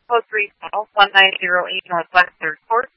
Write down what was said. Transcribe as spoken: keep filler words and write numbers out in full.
Post Regional, one nine zero eight Northwest third Court.